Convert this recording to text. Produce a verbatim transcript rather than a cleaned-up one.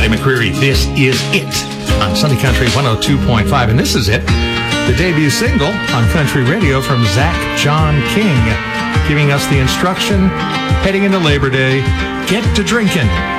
Patty McCreary. This is It on Sunny Country one oh two point five. And this is It, the debut single on country radio from Zach John King, giving us the instruction heading into Labor Day, get to drinking.